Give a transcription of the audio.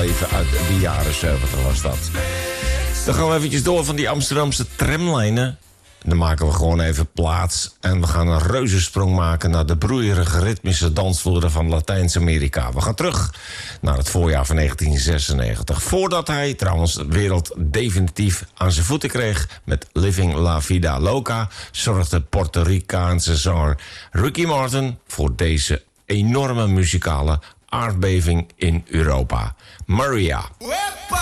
leven uit de jaren 70 was dat. Dan gaan we eventjes door van die Amsterdamse tramlijnen. Dan maken we gewoon even plaats en we gaan een reuzensprong maken naar de broeierige ritmische dansvloeren van Latijns-Amerika. We gaan terug naar het voorjaar van 1996. Voordat hij trouwens de wereld definitief aan zijn voeten kreeg met Living La Vida Loca, zorgde Puerto Ricaanse zanger Ricky Martin voor deze enorme muzikale aardbeving in Europa. Maria.